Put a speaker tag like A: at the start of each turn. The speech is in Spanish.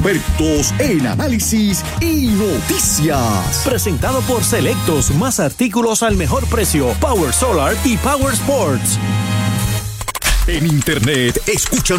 A: Expertos en análisis y noticias.
B: Presentado por Selectos, más artículos al mejor precio. Power Solar y Power Sports.
A: En Internet, escúchanos